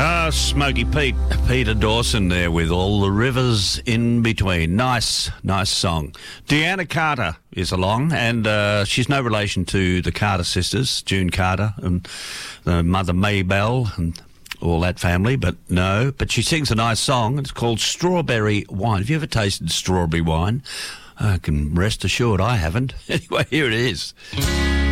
Smokey Pete, Peter Dawson there with All the Rivers in Between. Nice song. Deanna Carter is along, and she's no relation to the Carter sisters, June Carter and the mother Maybelle and all that family, but she sings a nice song. It's called Strawberry Wine. Have you ever tasted strawberry wine? I can rest assured I haven't. Anyway, here it is.